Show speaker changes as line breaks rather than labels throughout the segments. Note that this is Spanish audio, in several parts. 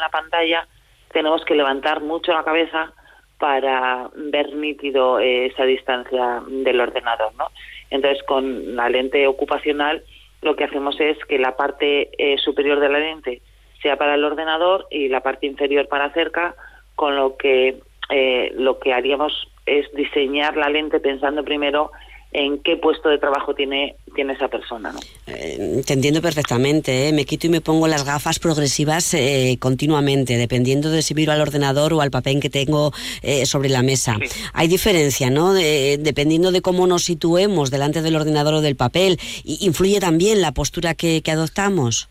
una pantalla, tenemos que levantar mucho la cabeza para ver nítido esa distancia del ordenador, ¿no? Entonces, con la lente ocupacional, lo que hacemos es que la parte superior de la lente sea para el ordenador y la parte inferior para cerca, con lo que haríamos es diseñar la lente pensando primero en qué puesto de trabajo tiene esa persona, ¿no?
Te entiendo perfectamente, ¿eh? Me quito y me pongo las gafas progresivas continuamente, dependiendo de si miro al ordenador o al papel que tengo sobre la mesa. Sí. Hay diferencia, ¿no? Dependiendo de cómo nos situemos delante del ordenador o del papel, ¿influye también la postura que adoptamos?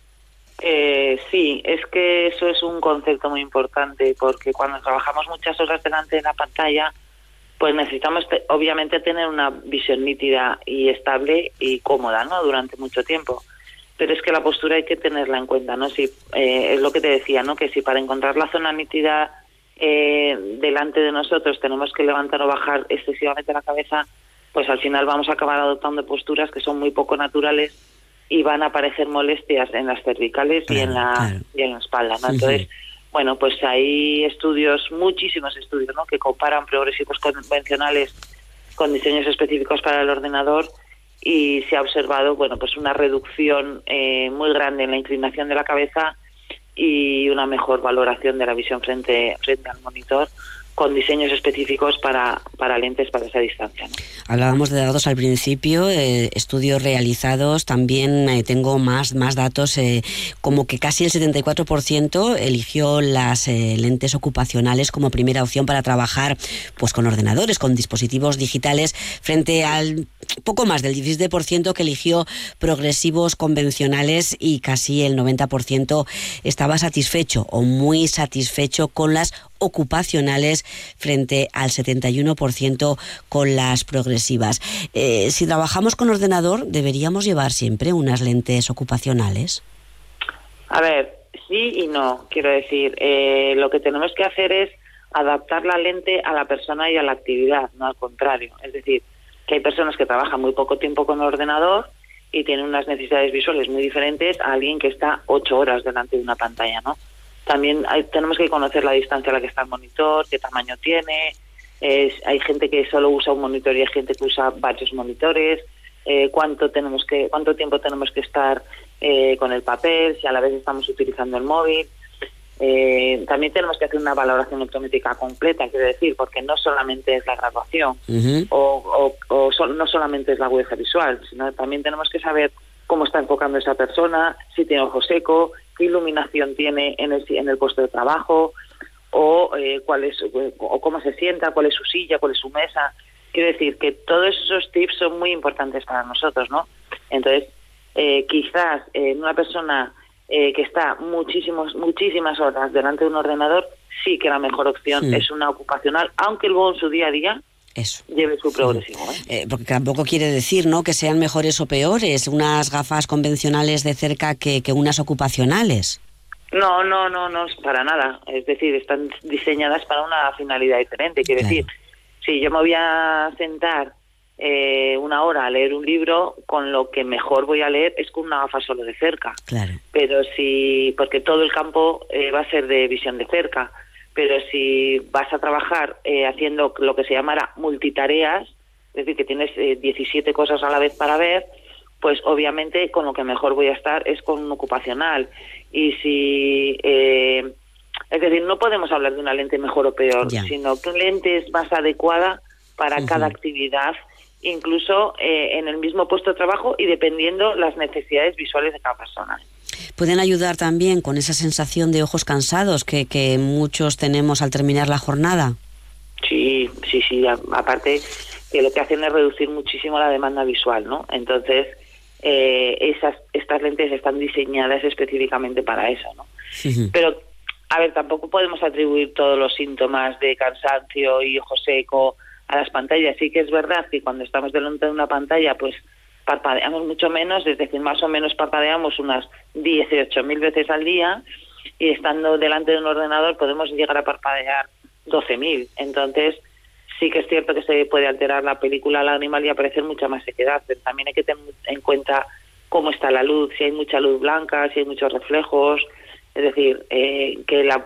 Sí, es que eso es un concepto muy importante, porque cuando trabajamos muchas horas delante de la pantalla, pues necesitamos obviamente tener una visión nítida y estable y cómoda, ¿no?, durante mucho tiempo. Pero es que la postura hay que tenerla en cuenta, ¿no? Si, es lo que te decía, ¿no?, que si para encontrar la zona nítida delante de nosotros tenemos que levantar o bajar excesivamente la cabeza, pues al final vamos a acabar adoptando posturas que son muy poco naturales y van a aparecer molestias en las cervicales, claro, y en la espalda, ¿no? Entonces, bueno, pues hay estudios, muchísimos estudios, ¿no?, que comparan progresivos convencionales con diseños específicos para el ordenador, y se ha observado, bueno, pues una reducción muy grande en la inclinación de la cabeza y una mejor valoración de la visión frente al monitor, con diseños específicos para lentes para esa distancia, ¿no?
Hablábamos de datos al principio, estudios realizados, también tengo más datos, como que casi el 74% eligió las lentes ocupacionales como primera opción para trabajar pues con ordenadores, con dispositivos digitales, frente al poco más del 17% que eligió progresivos convencionales, y casi el 90% estaba satisfecho o muy satisfecho con las ocupacionales, frente al 71% con las progresivas. Si trabajamos con ordenador, ¿deberíamos llevar siempre unas lentes ocupacionales?
A ver, sí y no. Quiero decir, lo que tenemos que hacer es adaptar la lente a la persona y a la actividad, no al contrario. Es decir, que hay personas que trabajan muy poco tiempo con el ordenador y tienen unas necesidades visuales muy diferentes a alguien que está 8 horas delante de una pantalla, ¿no? También tenemos que conocer la distancia a la que está el monitor, qué tamaño tiene. Hay gente que solo usa un monitor y hay gente que usa varios monitores. Cuánto tiempo tenemos que estar con el papel, si a la vez estamos utilizando el móvil. También tenemos que hacer una valoración optométrica completa, quiero decir, porque no solamente es la graduación no solamente es la agudeza visual, sino también tenemos que saber cómo está enfocando esa persona, si tiene ojo seco, qué iluminación tiene en el puesto de trabajo, o cómo se sienta, cuál es su silla, cuál es su mesa. Quiero decir que todos esos tips son muy importantes para nosotros, ¿no? Entonces, quizás una persona que está muchísimas horas delante de un ordenador, sí que la mejor opción es una ocupacional, aunque luego en su día a día lleve su progresivo,
porque tampoco quiere decir, ¿no?, que sean mejores o peores unas gafas convencionales de cerca que unas ocupacionales.
No, para nada. Es decir, están diseñadas para una finalidad diferente. Quiero decir, si yo me voy a sentar 1 hora a leer un libro, con lo que mejor voy a leer es con una gafa solo de cerca. Claro. Pero porque todo el campo va a ser de visión de cerca. Pero si vas a trabajar haciendo lo que se llamará multitareas, es decir, que tienes 17 cosas a la vez para ver, pues obviamente con lo que mejor voy a estar es con un ocupacional. Y es decir, no podemos hablar de una lente mejor o peor, sino que lente es más adecuada para cada actividad, incluso en el mismo puesto de trabajo y dependiendo las necesidades visuales de cada persona.
Pueden ayudar también con esa sensación de ojos cansados que muchos tenemos al terminar la jornada.
Sí. Aparte que lo que hacen es reducir muchísimo la demanda visual, ¿no? Entonces, estas lentes están diseñadas específicamente para eso, ¿no? Pero, a ver, tampoco podemos atribuir todos los síntomas de cansancio y ojo seco a las pantallas. Sí que es verdad que cuando estamos delante de una pantalla, pues parpadeamos mucho menos, es decir, más o menos parpadeamos unas 18.000 veces al día, y estando delante de un ordenador podemos llegar a parpadear 12.000. Entonces, sí que es cierto que se puede alterar la película lagrimal y aparecer mucha más sequedad, pero también hay que tener en cuenta cómo está la luz, si hay mucha luz blanca, si hay muchos reflejos. Es decir, que